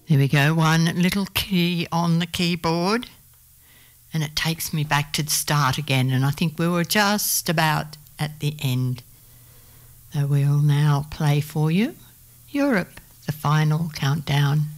There we go, one little key on the keyboard and it takes me back to the start again, and I think we were just about at the end. So we'll now play for you Europe, the final countdown.